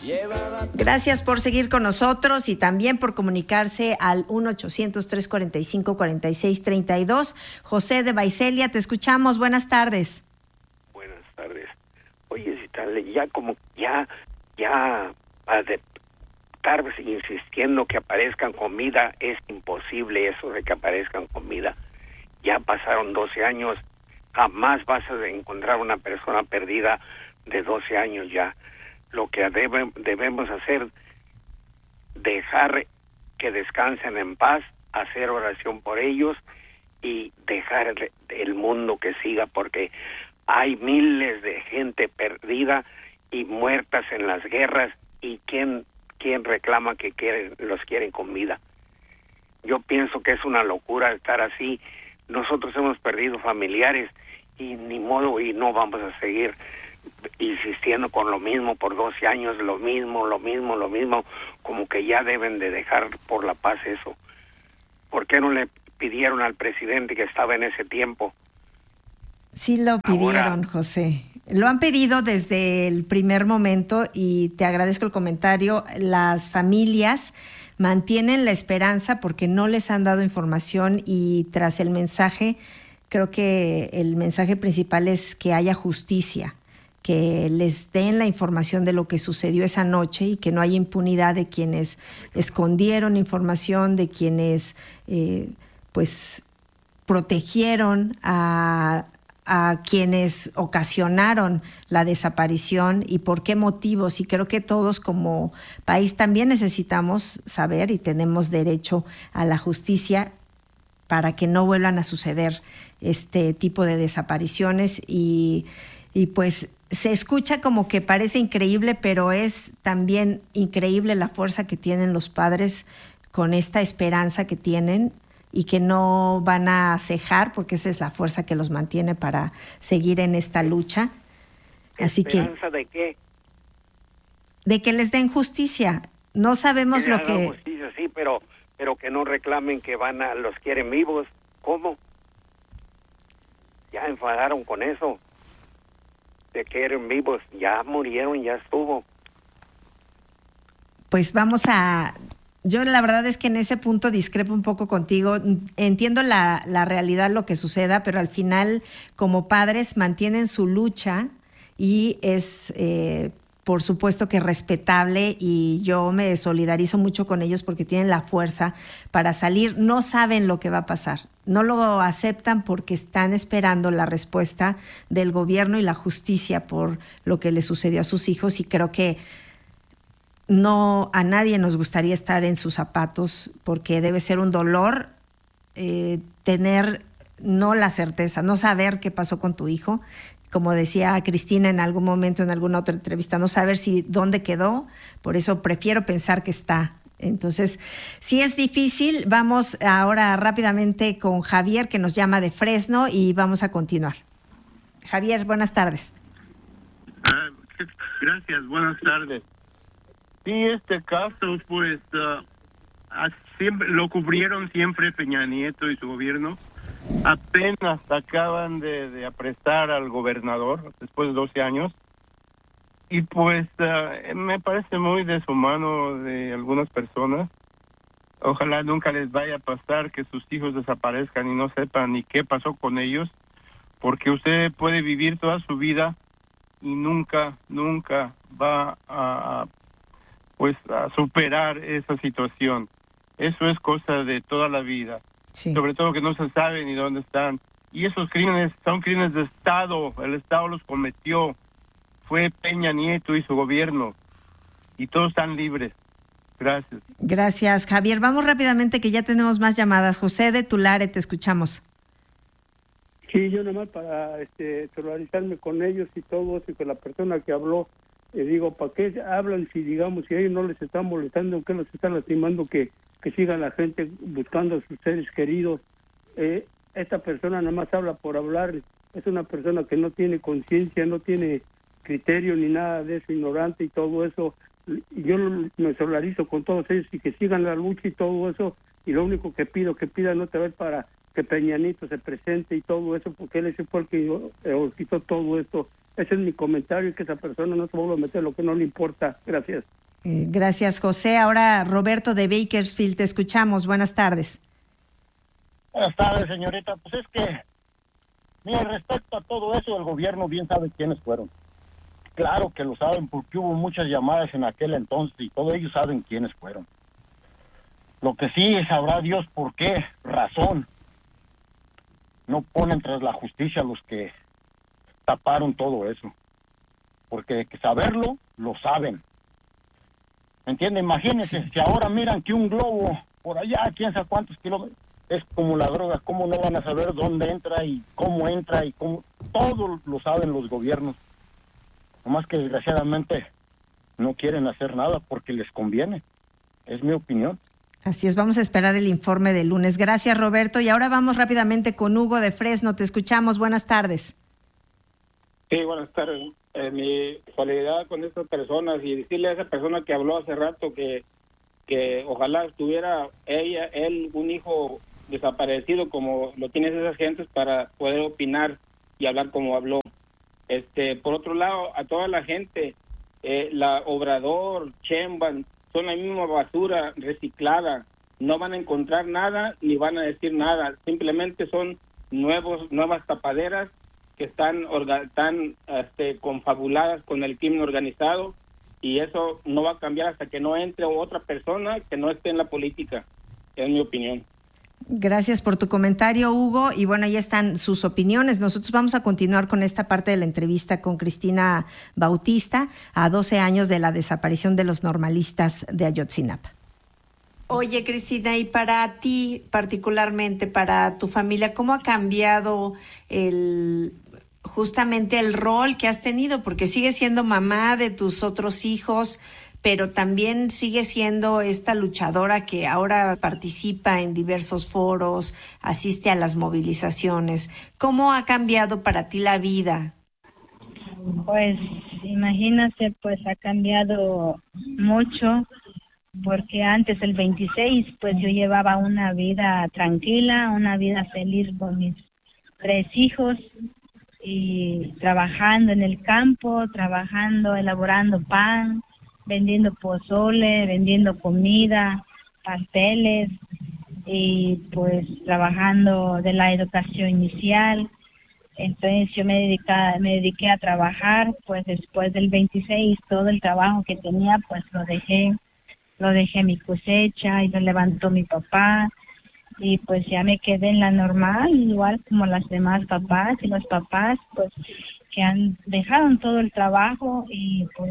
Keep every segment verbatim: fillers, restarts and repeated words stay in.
Gracias por seguir con nosotros y también por comunicarse al uno ochocientos, trescientos cuarenta y cinco, cuarenta y seis treinta y dos. José de Baicelia, te escuchamos. Buenas tardes. Buenas tardes. Oye, si tal, ya como ya, ya a de estar insistiendo que aparezcan comida, es imposible eso de que aparezcan comida. Ya pasaron doce años, jamás vas a encontrar una persona perdida de doce años ya. Lo que debe, debemos hacer, dejar que descansen en paz, hacer oración por ellos y dejar el, el mundo que siga, porque hay miles de gente perdida y muertas en las guerras, y quién, quién reclama que quieren, los quieren con vida. Yo pienso que es una locura estar así. Nosotros hemos perdido familiares y ni modo, y no vamos a seguir insistiendo con lo mismo por doce años, lo mismo, lo mismo, lo mismo, como que ya deben de dejar por la paz eso. ¿Por qué no le pidieron al presidente que estaba en ese tiempo? Sí lo pidieron, Ahora, José. Lo han pedido desde el primer momento y te agradezco el comentario. Las familias mantienen la esperanza porque no les han dado información y tras el mensaje, creo que el mensaje principal es que haya justicia, que les den la información de lo que sucedió esa noche y que no haya impunidad de quienes escondieron información, de quienes eh, pues protegieron a, a quienes ocasionaron la desaparición y por qué motivos. Y creo que todos como país también necesitamos saber y tenemos derecho a la justicia para que no vuelvan a suceder este tipo de desapariciones y, y pues se escucha como que parece increíble, pero es también increíble la fuerza que tienen los padres con esta esperanza que tienen y que no van a cejar, porque esa es la fuerza que los mantiene para seguir en esta lucha. Así que ¿esperanza de qué? De que les den justicia. No sabemos que lo hagan que... justicia, sí, pero, pero que no reclamen que van a, los quieren vivos. ¿Cómo? Ya enfadaron con eso. De que eran vivos, ya murieron, ya estuvo. Pues vamos a... Yo la verdad es que en ese punto discrepo un poco contigo. Entiendo la, la realidad, lo que suceda, pero al final, como padres, mantienen su lucha y es, eh, por supuesto que respetable, y yo me solidarizo mucho con ellos porque tienen la fuerza para salir. No saben lo que va a pasar, no lo aceptan porque están esperando la respuesta del gobierno y la justicia por lo que le sucedió a sus hijos, y creo que no, a nadie nos gustaría estar en sus zapatos porque debe ser un dolor eh, tener no la certeza, no saber qué pasó con tu hijo. Como decía Cristina en algún momento, en alguna otra entrevista, no saber si dónde quedó, por eso prefiero pensar que está. Entonces, sí es difícil. Vamos ahora rápidamente con Javier, que nos llama de Fresno, y vamos a continuar. Javier, buenas tardes. Ah, gracias, buenas tardes. Sí, este caso, pues, uh, siempre lo cubrieron siempre Peña Nieto y su gobierno. Apenas acaban de, de aprestar al gobernador después de doce años. Y pues uh, me parece muy deshumano de algunas personas. Ojalá nunca les vaya a pasar que sus hijos desaparezcan y no sepan ni qué pasó con ellos, porque usted puede vivir toda su vida y nunca, nunca va a, pues, a superar esa situación. Eso es cosa de toda la vida. Sí. Sobre todo que no se sabe ni dónde están. Y esos crímenes son crímenes de Estado. El Estado los cometió. Fue Peña Nieto y su gobierno. Y todos están libres. Gracias. Gracias, Javier. Vamos rápidamente que ya tenemos más llamadas. José de Tulare, te escuchamos. Sí, yo nomás para este, solidarizarme con ellos y todos, y con la persona que habló, eh, digo, ¿para qué hablan si, digamos, si a ellos no les están molestando, que los están lastimando, que, que sigan la gente buscando a sus seres queridos? Eh, esta persona nada más habla por hablar, es una persona que no tiene conciencia, no tiene criterio ni nada de eso, ignorante y todo eso. Yo me solidarizo con todos ellos y que sigan la lucha y todo eso, y lo único que pido, que pidan otra vez para que Peña Nieto se presente y todo eso, porque él ese fue el que eh, quitó todo esto. Ese es mi comentario, y que esa persona no se vuelva a meter lo que no le importa. Gracias. Eh, gracias, José. Ahora Roberto de Bakersfield, te escuchamos. Buenas tardes. Buenas tardes, señorita. Pues es que, mira, respecto a todo eso, el gobierno bien sabe quiénes fueron. Claro que lo saben porque hubo muchas llamadas en aquel entonces y todos ellos saben quiénes fueron. Lo que sí sabrá Dios por qué razón no ponen tras la justicia a los que taparon todo eso. Porque de que saberlo, lo saben. ¿Me entiende? Imagínense, sí. Si ahora miran que un globo por allá, quién sabe cuántos kilómetros, es como la droga, ¿cómo no van a saber dónde entra y cómo entra y cómo? Todo lo saben los gobiernos. Nomás que desgraciadamente no quieren hacer nada porque les conviene. Es mi opinión. Así es, vamos a esperar el informe del lunes. Gracias, Roberto. Y ahora vamos rápidamente con Hugo de Fresno. Te escuchamos. Buenas tardes. Sí, buenas tardes. Eh, mi solidaridad con estas personas y decirle a esa persona que habló hace rato que, que ojalá tuviera ella, él, un hijo desaparecido como lo tienen esas gentes para poder opinar y hablar como habló. Este, por otro lado, a toda la gente, eh, la Obrador, Sheinbaum, son la misma basura reciclada. No van a encontrar nada ni van a decir nada. Simplemente son nuevos, nuevas tapaderas que están, orga, están este, confabuladas con el crimen organizado, y eso no va a cambiar hasta que no entre otra persona que no esté en la política. Es mi opinión. Gracias por tu comentario, Hugo. Y bueno, ahí están sus opiniones. Nosotros vamos a continuar con esta parte de la entrevista con Cristina Bautista, a doce años de la desaparición de los normalistas de Ayotzinapa. Oye, Cristina, y para ti particularmente, para tu familia, ¿cómo ha cambiado el justamente el rol que has tenido? Porque sigues siendo mamá de tus otros hijos, pero también sigue siendo esta luchadora que ahora participa en diversos foros, asiste a las movilizaciones. ¿Cómo ha cambiado para ti la vida? Pues imagínate, pues ha cambiado mucho, porque antes, el veintiséis, pues yo llevaba una vida tranquila, una vida feliz con mis tres hijos, y trabajando en el campo, trabajando, elaborando pan, vendiendo pozole, vendiendo comida, pasteles, y pues trabajando de la educación inicial. Entonces yo me dediqué, me dediqué a trabajar, pues después del veintiséis, todo el trabajo que tenía, pues lo dejé, lo dejé mi cosecha, y lo levantó mi papá, y pues ya me quedé en la normal, igual como las demás papás y los papás, pues que han dejado todo el trabajo, y pues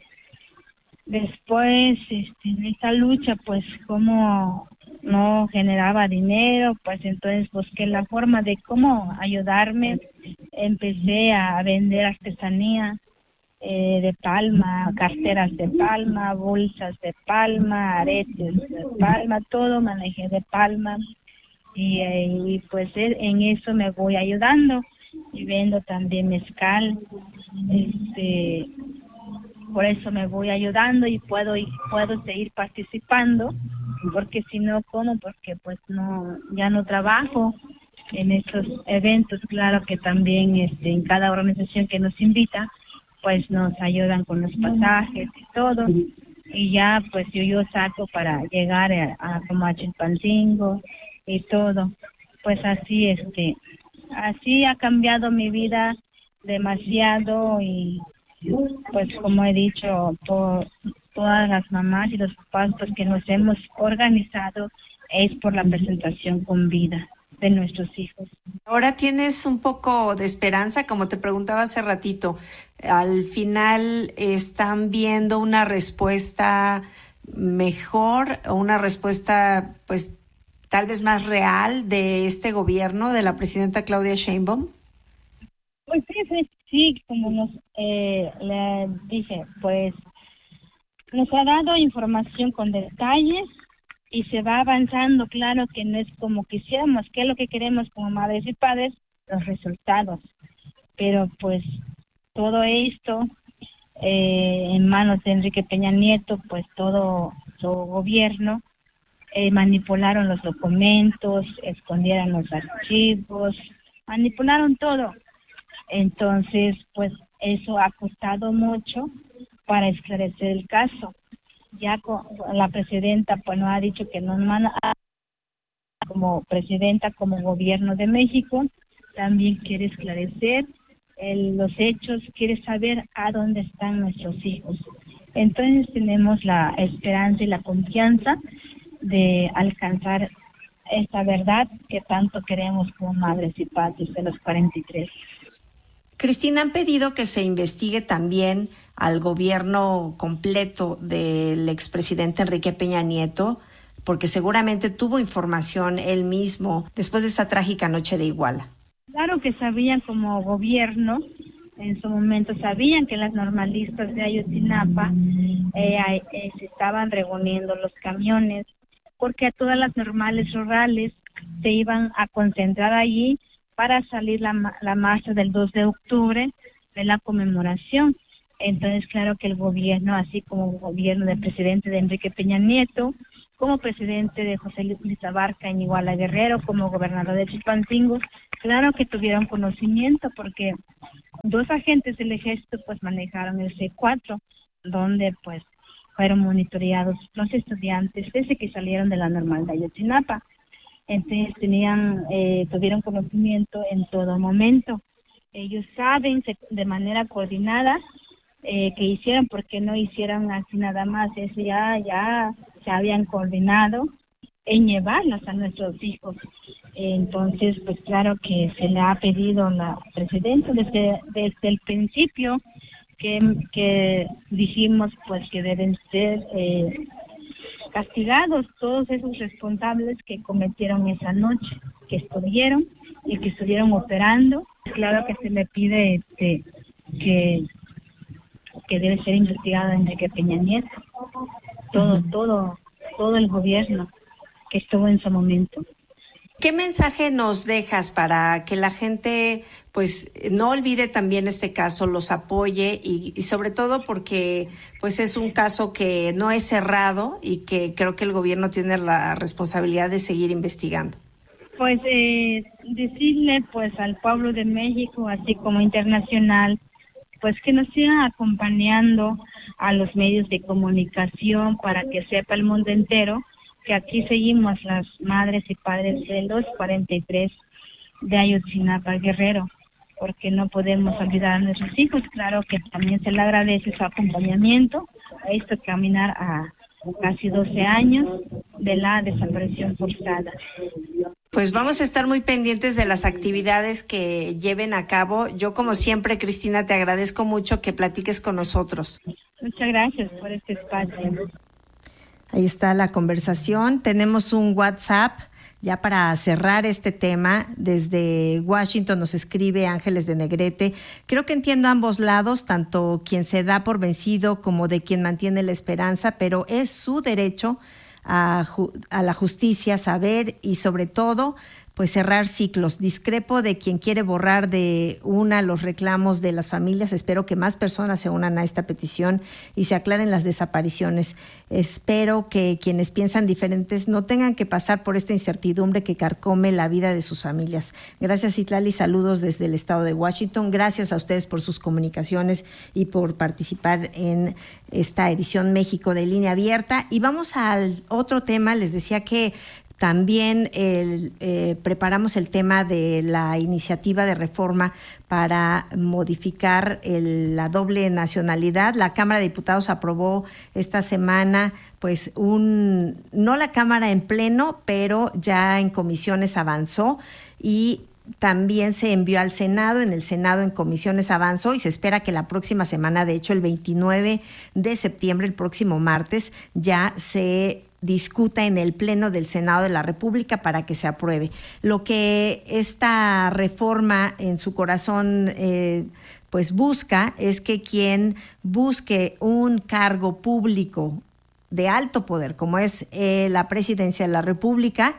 después este, en esta lucha, pues como no generaba dinero, pues entonces busqué la forma de cómo ayudarme. Empecé a vender artesanía eh, de palma, carteras de palma, bolsas de palma, aretes de palma, todo manejé de palma, y, eh, y pues en eso me voy ayudando, y vendo también mezcal, este por eso me voy ayudando y puedo puedo seguir participando, porque si no, ¿cómo? Porque pues no, ya no trabajo en estos eventos. Claro que también este en cada organización que nos invita, pues nos ayudan con los pasajes y todo, y ya pues yo yo saco para llegar a, a como a Chilpancingo y todo. Pues así este así ha cambiado mi vida demasiado, y pues como he dicho, por todas las mamás y los papás pues que nos hemos organizado, es por la presentación con vida de nuestros hijos. Ahora tienes un poco de esperanza, como te preguntaba hace ratito. Al final están viendo una respuesta mejor, o una respuesta pues tal vez más real de este gobierno, de la presidenta Claudia Sheinbaum. Pues sí, sí, sí, como nos eh, le dije, pues nos ha dado información con detalles y se va avanzando. Claro que no es como quisiéramos, que es lo que queremos como madres y padres, los resultados. Pero pues todo esto eh, en manos de Enrique Peña Nieto, pues todo su gobierno eh, manipularon los documentos, escondieron los archivos, manipularon todo. Entonces, pues eso ha costado mucho para esclarecer el caso. Ya con la presidenta pues nos ha dicho que nos van a, como presidenta, como gobierno de México, también quiere esclarecer el, los hechos, quiere saber a dónde están nuestros hijos. Entonces tenemos la esperanza y la confianza de alcanzar esta verdad que tanto queremos como madres y padres de los cuarenta y tres. Cristina, han pedido que se investigue también al gobierno completo del expresidente Enrique Peña Nieto, porque seguramente tuvo información él mismo después de esa trágica noche de Iguala. Claro que sabían como gobierno, en su momento sabían que las normalistas de Ayotzinapa eh, eh, se estaban reuniendo los camiones, porque a todas las normales rurales se iban a concentrar allí para salir la, la marcha del dos de octubre de la conmemoración. Entonces, claro que el gobierno, así como el gobierno del presidente de Enrique Peña Nieto, como presidente de José Luis Abarca en Iguala Guerrero, como gobernador de Chilpancingo, claro que tuvieron conocimiento porque dos agentes del ejército pues manejaron el C cuatro, donde pues fueron monitoreados los estudiantes desde que salieron de la normal de Ayotzinapa. Entonces tenían, eh, tuvieron conocimiento en todo momento. Ellos saben de manera coordinada eh, que hicieron, porque no hicieron así nada más, es ya, ya se habían coordinado en llevarlas a nuestros hijos. Entonces, pues claro que se le ha pedido a la presidenta desde, desde el principio que, que dijimos pues que deben ser eh, castigados todos esos responsables que cometieron esa noche, que estuvieron y que estuvieron operando. Claro que se le pide este, que, que debe ser investigado Enrique Peña Nieto, todo, uh-huh. todo, todo el gobierno que estuvo en su momento. ¿Qué mensaje nos dejas para que la gente pues no olvide también este caso, los apoye y, y sobre todo porque pues es un caso que no es cerrado y que creo que el gobierno tiene la responsabilidad de seguir investigando? Pues eh, decirle pues al pueblo de México, así como internacional, pues que nos sigan acompañando a los medios de comunicación para que sepa el mundo entero que aquí seguimos las madres y padres de los cuarenta y tres de Ayotzinapa Guerrero, porque no podemos olvidar a nuestros hijos. Claro que también se le agradece su acompañamiento a esto caminar a casi doce años de la desaparición forzada. Pues vamos a estar muy pendientes de las actividades que lleven a cabo. Yo, como siempre, Cristina, te agradezco mucho que platiques con nosotros. Muchas gracias por este espacio. Ahí está la conversación. Tenemos un WhatsApp ya para cerrar este tema. Desde Washington nos escribe Ángeles de Negrete. Creo que entiendo ambos lados, tanto quien se da por vencido como de quien mantiene la esperanza, pero es su derecho a, a la justicia saber y sobre todo pues cerrar ciclos. Discrepo de quien quiere borrar de una los reclamos de las familias. Espero que más personas se unan a esta petición y se aclaren las desapariciones. Espero que quienes piensan diferentes no tengan que pasar por esta incertidumbre que carcome la vida de sus familias. Gracias, Citlali. Saludos desde el estado de Washington. Gracias a ustedes por sus comunicaciones y por participar en esta edición México de Línea Abierta. Y vamos al otro tema. Les decía que También el, eh, preparamos el tema de la iniciativa de reforma para modificar el, la doble nacionalidad. La Cámara de Diputados aprobó esta semana, pues, un no la Cámara en pleno, pero ya en comisiones avanzó y también se envió al Senado. En el Senado en comisiones avanzó y se espera que la próxima semana, de hecho el veintinueve de septiembre, el próximo martes, ya se discuta en el Pleno del Senado de la República para que se apruebe. Lo que esta reforma en su corazón eh, pues busca es que quien busque un cargo público de alto poder, como es eh, la presidencia de la República,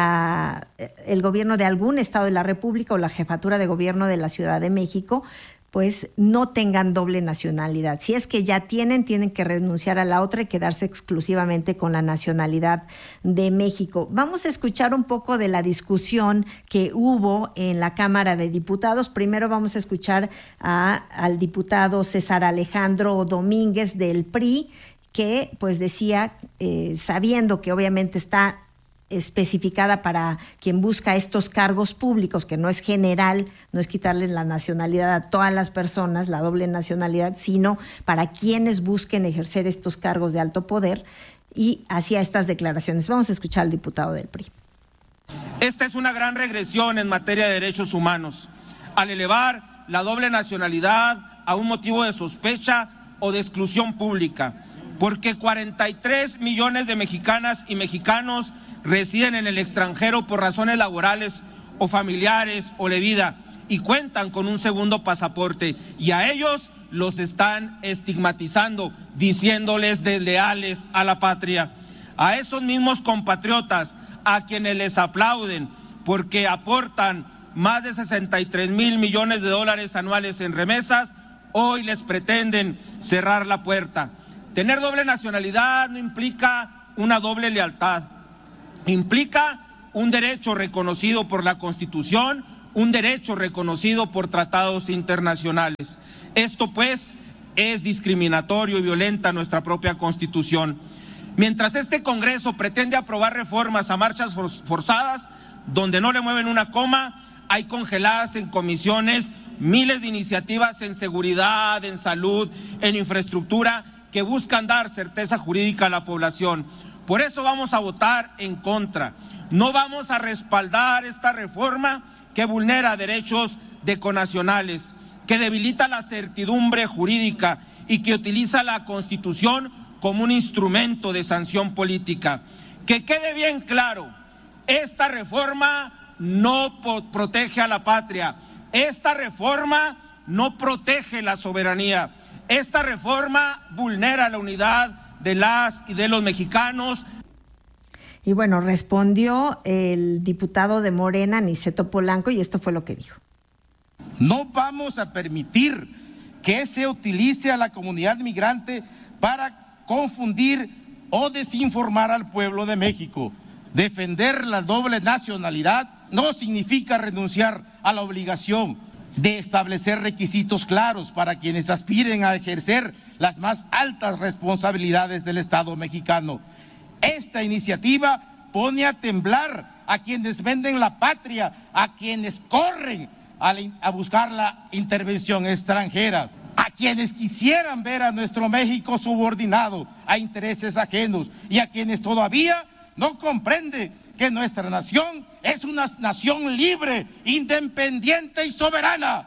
la, el gobierno de algún estado de la República o la jefatura de gobierno de la Ciudad de México, pues no tengan doble nacionalidad. Si es que ya tienen, tienen que renunciar a la otra y quedarse exclusivamente con la nacionalidad de México. Vamos a escuchar un poco de la discusión que hubo en la Cámara de Diputados. Primero vamos a escuchar a, al diputado César Alejandro Domínguez del P R I, que pues decía, eh, sabiendo que obviamente está especificada para quien busca estos cargos públicos, que no es general, no es quitarles la nacionalidad a todas las personas, la doble nacionalidad, sino para quienes busquen ejercer estos cargos de alto poder, y hacía estas declaraciones. Vamos a escuchar al diputado del P R I. Esta es una gran regresión en materia de derechos humanos, al elevar la doble nacionalidad a un motivo de sospecha o de exclusión pública, porque cuarenta y tres millones de mexicanas y mexicanos residen en el extranjero por razones laborales o familiares o de vida y cuentan con un segundo pasaporte, y a ellos los están estigmatizando, diciéndoles desleales a la patria. A esos mismos compatriotas a quienes les aplauden porque aportan más de sesenta y tres mil millones de dólares anuales en remesas, hoy les pretenden cerrar la puerta. Tener doble nacionalidad no implica una doble lealtad. Implica un derecho reconocido por la Constitución, un derecho reconocido por tratados internacionales. Esto, pues, es discriminatorio y violenta nuestra propia Constitución. Mientras este Congreso pretende aprobar reformas a marchas forzadas, donde no le mueven una coma, hay congeladas en comisiones miles de iniciativas en seguridad, en salud, en infraestructura, que buscan dar certeza jurídica a la población. Por eso vamos a votar en contra. No vamos a respaldar esta reforma que vulnera derechos de connacionales, que debilita la certidumbre jurídica y que utiliza la Constitución como un instrumento de sanción política. Que quede bien claro, esta reforma no protege a la patria, esta reforma no protege la soberanía, esta reforma vulnera la unidad de las y de los mexicanos. Y bueno, respondió el diputado de Morena, Aniceto Polanco, y esto fue lo que dijo. No vamos a permitir que se utilice a la comunidad migrante para confundir o desinformar al pueblo de México. Defender la doble nacionalidad no significa renunciar a la obligación de establecer requisitos claros para quienes aspiren a ejercer las más altas responsabilidades del Estado mexicano. Esta iniciativa pone a temblar a quienes venden la patria, a quienes corren a, la, a buscar la intervención extranjera, a quienes quisieran ver a nuestro México subordinado a intereses ajenos y a quienes todavía no comprenden que nuestra nación es una nación libre, independiente y soberana.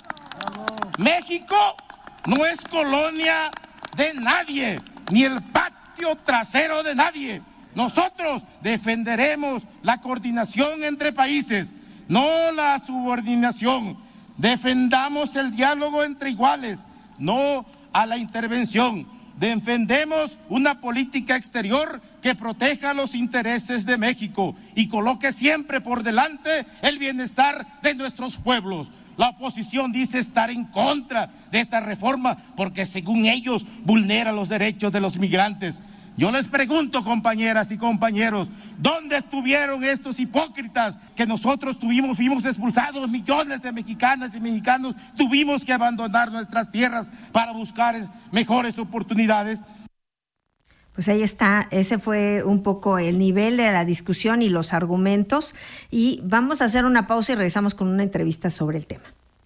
México no es colonia de nadie, ni el patio trasero de nadie. Nosotros defenderemos la coordinación entre países, no la subordinación. Defendamos el diálogo entre iguales, no a la intervención. Defendemos una política exterior que proteja los intereses de México y coloque siempre por delante el bienestar de nuestros pueblos. La oposición dice estar en contra de esta reforma porque, según ellos, vulnera los derechos de los migrantes. Yo les pregunto, compañeras y compañeros, ¿dónde estuvieron estos hipócritas que nosotros tuvimos, fuimos expulsados, millones de mexicanas y mexicanos, tuvimos que abandonar nuestras tierras para buscar mejores oportunidades? Pues ahí está, ese fue un poco el nivel de la discusión y los argumentos, y vamos a hacer una pausa y regresamos con una entrevista sobre el tema.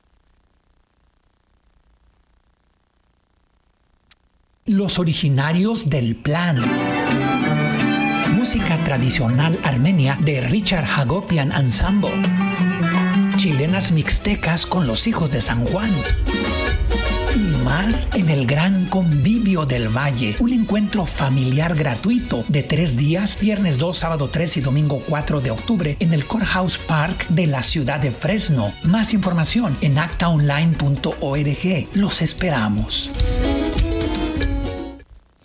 Los originarios del plan. Música tradicional armenia de Richard Hagopian Ensemble. Chilenas mixtecas con los hijos de San Juan. Y más en el Gran Convivio del Valle, un encuentro familiar gratuito de tres días, viernes dos, sábado tres y domingo cuatro de octubre en el Courthouse Park de la ciudad de Fresno. Más información en acta online punto org. Los esperamos.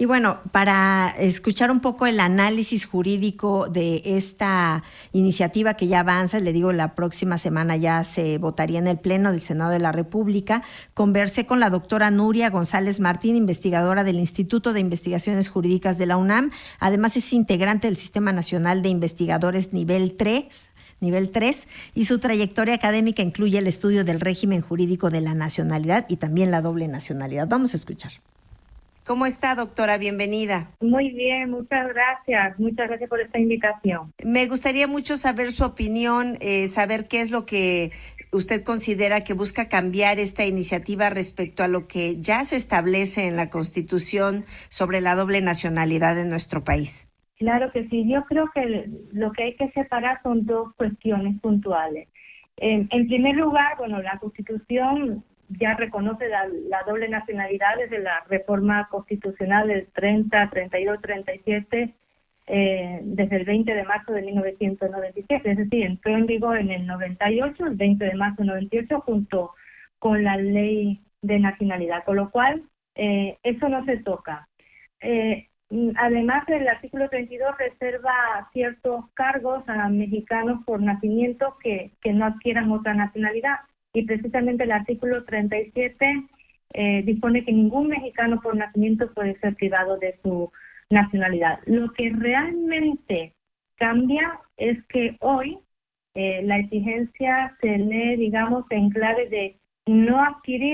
Y bueno, para escuchar un poco el análisis jurídico de esta iniciativa que ya avanza, le digo, la próxima semana ya se votaría en el Pleno del Senado de la República, conversé con la doctora Nuria González Martín, investigadora del Instituto de Investigaciones Jurídicas de la UNAM. Además es integrante del Sistema Nacional de Investigadores Nivel tres, nivel tres, y su trayectoria académica incluye el estudio del régimen jurídico de la nacionalidad y también la doble nacionalidad. Vamos a escuchar. ¿Cómo está, doctora? Bienvenida. Muy bien, muchas gracias. Muchas gracias por esta invitación. Me gustaría mucho saber su opinión, eh, saber qué es lo que usted considera que busca cambiar esta iniciativa respecto a lo que ya se establece en la Constitución sobre la doble nacionalidad en nuestro país. Claro que sí. Yo creo que lo que hay que separar son dos cuestiones puntuales. En, en primer lugar, bueno, la Constitución ya reconoce la, la doble nacionalidad desde la reforma constitucional del treinta, treinta y dos, treinta y siete, eh, desde el veinte de marzo de mil novecientos noventa y siete, es decir, entró en vigor en el noventa y ocho, el veinte de marzo del noventa y ocho, junto con la ley de nacionalidad, con lo cual eh, eso no se toca. Eh, además, el artículo treinta y dos reserva ciertos cargos a mexicanos por nacimiento que, que no adquieran otra nacionalidad. Y precisamente el artículo treinta y siete eh, dispone que ningún mexicano por nacimiento puede ser privado de su nacionalidad. Lo que realmente cambia es que hoy eh, la exigencia se lee, digamos, en clave de no adquirir